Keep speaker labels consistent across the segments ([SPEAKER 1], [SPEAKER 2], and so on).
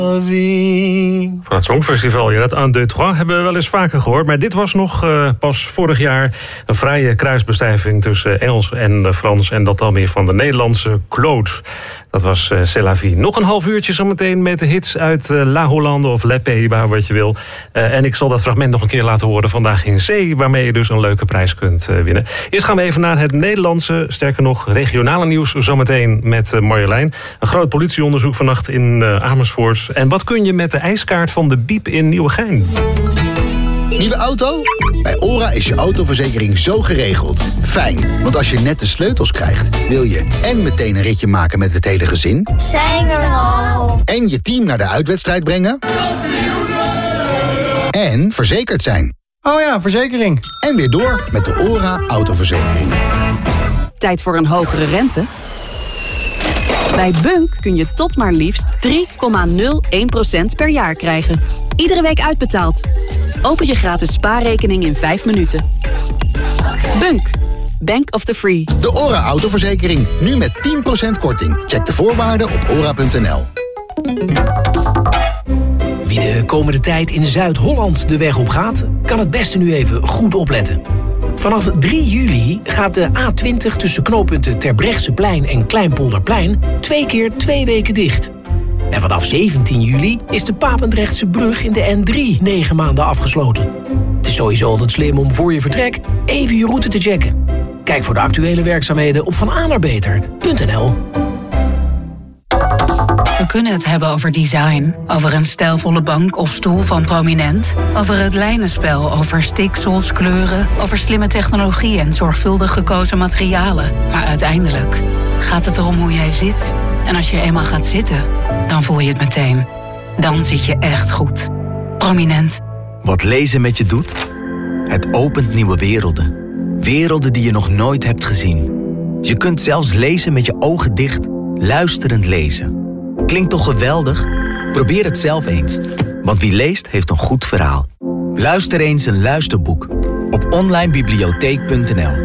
[SPEAKER 1] Van het Songfestival, ja, dat Un, deux, trois hebben we wel eens vaker gehoord. Maar dit was nog pas vorig jaar een fraaie kruisbestuiving tussen Engels en Frans. En dat dan weer van de Nederlandse Claude. Dat was C'est la vie. Nog een half uurtje zometeen met de hits uit La Hollande of Le Pays, wat je wil. En ik zal dat fragment nog een keer laten horen vandaag in C, waarmee je dus een leuke prijs kunt winnen. Eerst gaan we even naar het Nederlandse, sterker nog regionale nieuws zometeen met Marjolein. Een groot politieonderzoek vannacht in Amersfoort. En wat kun je met de ijskaart van de Biep in Nieuwegein?
[SPEAKER 2] Nieuwe auto? Bij ORA is je autoverzekering zo geregeld. Fijn, want als je net de sleutels krijgt, wil je en meteen een ritje maken met het hele gezin.
[SPEAKER 3] Zijn we er al?
[SPEAKER 2] En je team naar de uitwedstrijd brengen. En verzekerd zijn.
[SPEAKER 4] Oh ja, verzekering.
[SPEAKER 2] En weer door met de ORA autoverzekering.
[SPEAKER 5] Tijd voor een hogere rente? Bij Bunk kun je tot maar liefst 3,01% per jaar krijgen. Iedere week uitbetaald. Open je gratis spaarrekening in 5 minuten. Bunk. Bank of the Free.
[SPEAKER 2] De ORA autoverzekering. Nu met 10% korting. Check de voorwaarden op ora.nl.
[SPEAKER 6] Wie de komende tijd in Zuid-Holland de weg op gaat, kan het beste nu even goed opletten. Vanaf 3 juli gaat de A20 tussen knooppunten Terbrechtseplein en Kleinpolderplein 2 keer 2 weken dicht. En vanaf 17 juli is de Papendrechtse brug in de N3 9 maanden afgesloten. Het is sowieso altijd slim om voor je vertrek even je route te checken. Kijk voor de actuele werkzaamheden op vananerbeter.nl.
[SPEAKER 7] We kunnen het hebben over design, over een stijlvolle bank of stoel van Prominent, over het lijnenspel, over stiksels, kleuren, over slimme technologie en zorgvuldig gekozen materialen. Maar uiteindelijk gaat het erom hoe jij zit. En als je eenmaal gaat zitten, dan voel je het meteen. Dan zit je echt goed. Prominent.
[SPEAKER 8] Wat lezen met je doet? Het opent nieuwe werelden. Werelden die je nog nooit hebt gezien. Je kunt zelfs lezen met je ogen dicht, luisterend lezen. Klinkt toch geweldig? Probeer het zelf eens. Want wie leest, heeft een goed verhaal. Luister eens een luisterboek op onlinebibliotheek.nl.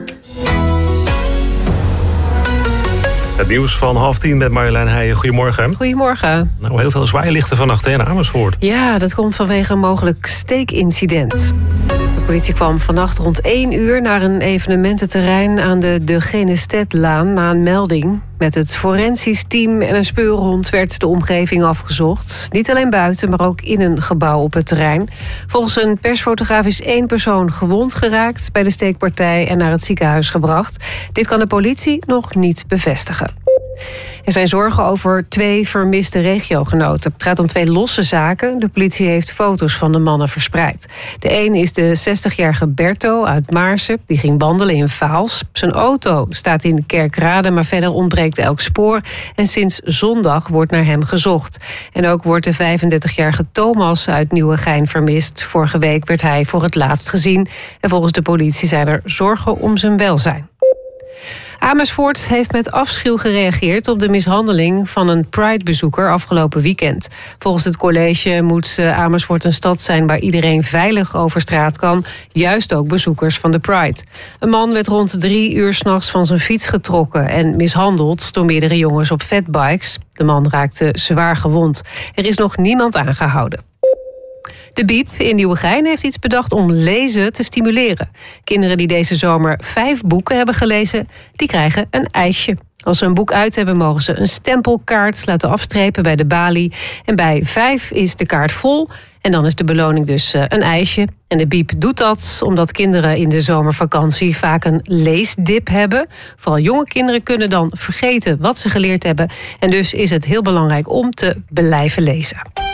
[SPEAKER 1] Het nieuws van 9:30 met Marjolein Heijen. Goedemorgen.
[SPEAKER 9] Goedemorgen.
[SPEAKER 1] Nou, heel veel zwaailichten vannacht in Amersfoort.
[SPEAKER 9] Ja, dat komt vanwege een mogelijk steekincident. De politie kwam vannacht rond 1 uur naar een evenemententerrein aan de Genestetlaan na een melding. Met het forensisch team en een speurhond werd de omgeving afgezocht. Niet alleen buiten, maar ook in een gebouw op het terrein. Volgens een persfotograaf is 1 persoon gewond geraakt bij de steekpartij en naar het ziekenhuis gebracht. Dit kan de politie nog niet bevestigen. Er zijn zorgen over 2 vermiste regiogenoten. Het gaat om 2 losse zaken. De politie heeft foto's van de mannen verspreid. De een is de 60-jarige Berto uit Maarsen. Die ging wandelen in Vaals. Zijn auto staat in Kerkrade, maar verder ontbreekt elk spoor. En sinds zondag wordt naar hem gezocht. En ook wordt de 35-jarige Thomas uit Nieuwegein vermist. Vorige week werd hij voor het laatst gezien. En volgens de politie zijn er zorgen om zijn welzijn. Amersfoort heeft met afschuw gereageerd op de mishandeling van een Pride-bezoeker afgelopen weekend. Volgens het college moet Amersfoort een stad zijn waar iedereen veilig over straat kan, juist ook bezoekers van de Pride. Een man werd rond 3 uur 's nachts van zijn fiets getrokken en mishandeld door meerdere jongens op fatbikes. De man raakte zwaar gewond. Er is nog niemand aangehouden. De Biep in Nieuwegein heeft iets bedacht om lezen te stimuleren. Kinderen die deze zomer 5 boeken hebben gelezen, die krijgen een ijsje. Als ze een boek uit hebben, mogen ze een stempelkaart laten afstrepen bij de balie. En bij 5 is de kaart vol en dan is de beloning dus een ijsje. En de Biep doet dat omdat kinderen in de zomervakantie vaak een leesdip hebben. Vooral jonge kinderen kunnen dan vergeten wat ze geleerd hebben. En dus is het heel belangrijk om te blijven lezen.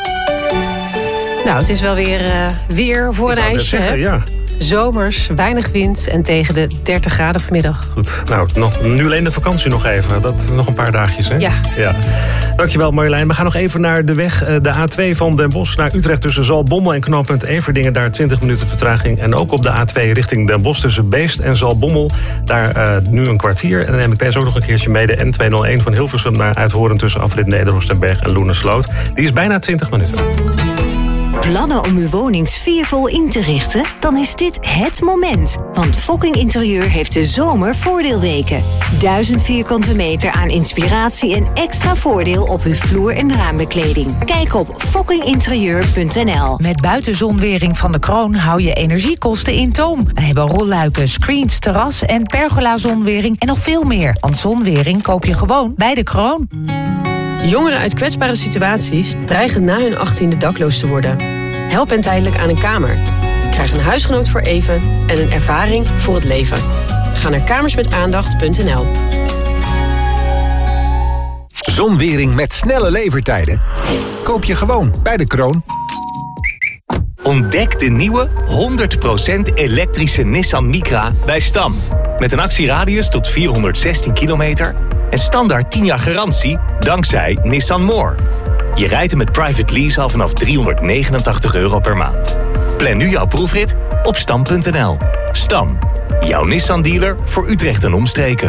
[SPEAKER 9] Nou, het is wel weer voor een ijsje, hè?
[SPEAKER 1] Ja.
[SPEAKER 9] Zomers, weinig wind en tegen de 30 graden vanmiddag.
[SPEAKER 1] Goed, nou, nu alleen de vakantie nog even. Dat nog een paar dagjes, hè?
[SPEAKER 9] Ja.
[SPEAKER 1] Dankjewel Marjolein. We gaan nog even naar de weg, de A2 van Den Bosch naar Utrecht tussen Zaltbommel en knooppunt Everdingen. Daar 20 minuten vertraging. En ook op de A2 richting Den Bosch tussen Beest en Zaltbommel. Daar nu een kwartier. En dan neem ik deze ook nog een keertje mee. De N201 van Hilversum naar Uithoren tussen afrit Nederhorstenberg en Loenersloot. Die is bijna 20 minuten.
[SPEAKER 4] Plannen om uw woning sfeervol in te richten? Dan is dit het moment. Want Fokking Interieur heeft de zomervoordeelweken. 1000 vierkante meter aan inspiratie en extra voordeel op uw vloer- en raambekleding. Kijk op fokkinginterieur.nl.
[SPEAKER 10] Met buitenzonwering van de Kroon hou je energiekosten in toom. We hebben rolluiken, screens, terras en pergola-zonwering en nog veel meer. Want zonwering koop je gewoon bij de Kroon.
[SPEAKER 11] Jongeren uit kwetsbare situaties dreigen na hun 18e dakloos te worden. Help hen tijdelijk aan een kamer. Krijg een huisgenoot voor even en een ervaring voor het leven. Ga naar kamersmetaandacht.nl.
[SPEAKER 12] Zonwering met snelle levertijden. Koop je gewoon bij de Kroon.
[SPEAKER 13] Ontdek de nieuwe 100% elektrische Nissan Micra bij Stam. Met een actieradius tot 416 kilometer en standaard 10 jaar garantie dankzij Nissan More. Je rijdt hem met private lease al vanaf €389 per maand. Plan nu jouw proefrit op stam.nl. Stam, jouw Nissan dealer voor Utrecht en omstreken.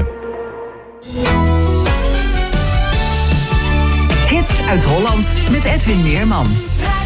[SPEAKER 14] Hits uit Holland met Edwin Meerman.